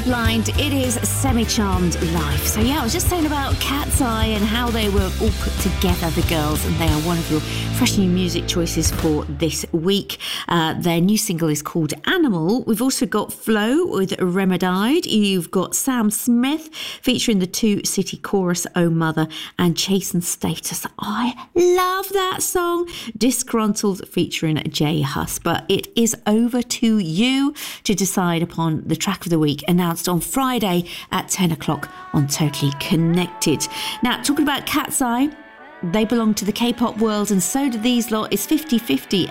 headlined, it is Semi-Charmed Life. So yeah, I was just saying about Cat's Eye and how they were all put together, the girls, and they are one of your fresh new music choices for this week. Their new single is called Animal. We've also got Flow with Remedied. You've got Sam Smith featuring the Two City Chorus, Oh Mother, and Chase and Status. I love that song. Disgruntled featuring Jay Huss. But it is over to you to decide upon the track of the week, announced on Friday at 10 o'clock on Totally Connected. Now, talking about Cat's Eye, they belong to the K-pop world, and so do these lot. It's 50-50